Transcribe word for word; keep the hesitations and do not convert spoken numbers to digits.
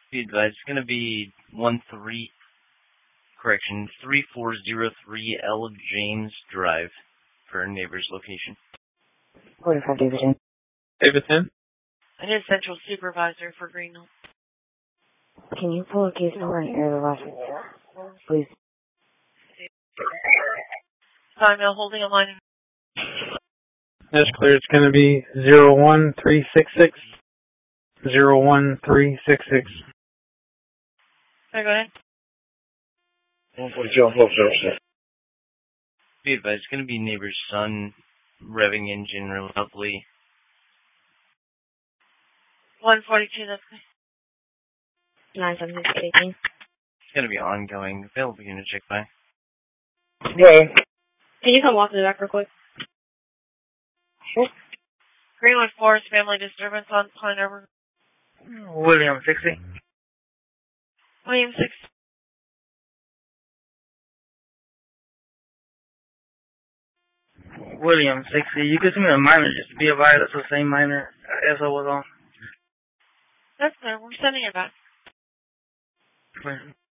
Be advised, it's going to be one three, correction, three four zero three L James Drive for our neighbor's location. forty-five Davidson. Davidson? I need a central supervisor for Greenhill. Can you pull a case number and air the last one, please? Time now holding a line. That's clear. It's going to be zero one three six six. zero one three six six. Can I go ahead? one forty-two on floor service. Be advised, it's going to be neighbor's son revving engine real loudly. one forty-two, that's good. nine seven six eighteen. It's going to be ongoing. Available unit check by. Yeah. Can you come walk to the back real quick? Sure. Greenwood Forest family disturbance on Pine Arbor. William sixty. William six. William sixty. You can send me a minor just to be advised. That's the same minor S O was on. That's fair. We're sending it back. Clear.